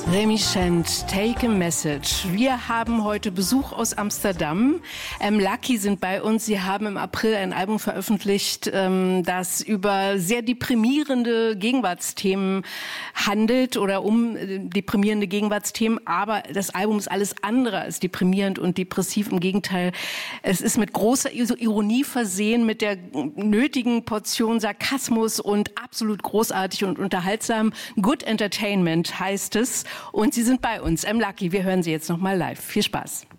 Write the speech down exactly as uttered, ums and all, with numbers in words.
Remy Schent, Take a Message. Wir haben heute Besuch aus Amsterdam. Ähm, Lucky sind bei uns. Sie haben im April ein Album veröffentlicht, ähm, das über sehr deprimierende Gegenwartsthemen handelt oder um äh, deprimierende Gegenwartsthemen. Aber das Album ist alles andere als deprimierend und depressiv. Im Gegenteil, es ist mit großer Ironie versehen, mit der nötigen Portion Sarkasmus und absolut großartig und unterhaltsam. Good Entertainment heißt es. Und Sie sind bei uns. M. Lucky, wir hören Sie jetzt noch mal live. Viel Spaß.